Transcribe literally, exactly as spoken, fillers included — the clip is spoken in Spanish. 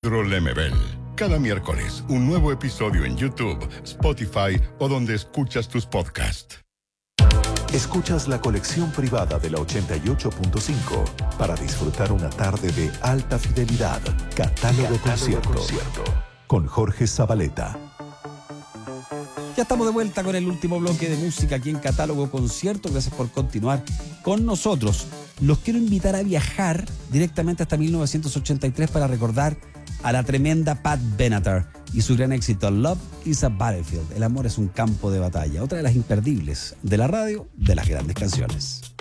Teatro Lemebel. Cada miércoles, un nuevo episodio en YouTube, Spotify o donde escuchas tus podcasts. Escuchas la colección privada de la ochenta y ocho punto cinco para disfrutar una tarde de alta fidelidad. Catálogo, Catálogo concierto, concierto con Jorge Zabaleta. Ya estamos de vuelta con el último bloque de música aquí en Catálogo Concierto. Gracias por continuar con nosotros. Los quiero invitar a viajar directamente hasta mil novecientos ochenta y tres para recordar a la tremenda Pat Benatar y su gran éxito Love is a Battlefield. El amor es un campo de batalla. Otra de las imperdibles de la radio, de las grandes canciones.